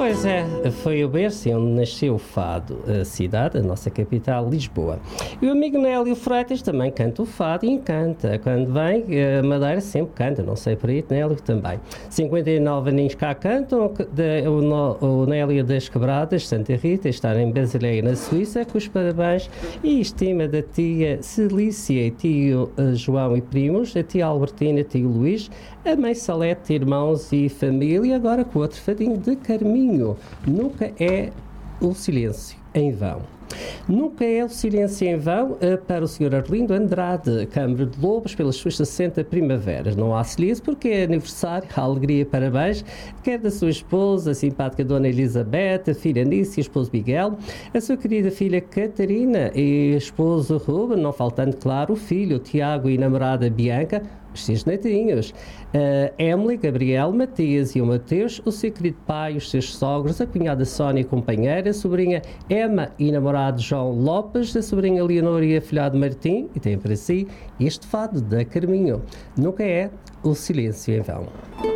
Pois é, foi o berço onde nasceu o fado, a cidade, a nossa capital, Lisboa. E o amigo Nélio Freitas também canta o fado e encanta. Quando vem, a Madeira sempre canta, não sei por aí, Nélio também. 59 aninhos cá cantam, o Nélio das Quebradas, Santa Rita, está em Basileia, na Suíça, com os parabéns e estima da tia Celícia, tio João e primos, a tia Albertina, tio Luís, a mãe Salete, irmãos e família, agora com outro fadinho de Carminho. Nunca é o silêncio em vão. Nunca é o silêncio em vão para o Sr. Arlindo Andrade, Câmara de Lobos, pelas suas 60 primaveras. Não há silêncio porque é aniversário, alegria, parabéns, quer da sua esposa, a simpática Dona Elizabeth, a filha Nícia, o esposo Miguel, a sua querida filha Catarina e o esposo Ruben, não faltando, claro, o filho Tiago e a namorada Bianca, os seus netinhos, Emily, Gabriel, Matias e o Mateus, o seu querido pai, os seus sogros, a cunhada Sónia, companheira, a sobrinha Emma e namorado João Lopes, a sobrinha Leonor e a filhada Martim, e tem para si este fado da Carminho. Nunca é o silêncio em vão.